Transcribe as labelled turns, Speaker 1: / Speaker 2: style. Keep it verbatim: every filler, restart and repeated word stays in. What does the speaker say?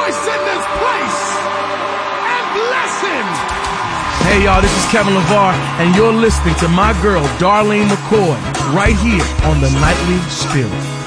Speaker 1: rejoice in this place and bless him.
Speaker 2: Hey y'all, this is Kevin LeVar, and you're listening to my girl, Darlene McCoy, right here on the Nightly Spirit.